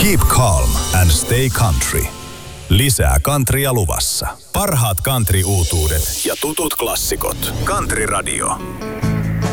Keep calm and stay country. Lisää countrya luvassa. Parhaat country-uutuudet ja tutut klassikot. Country Radio.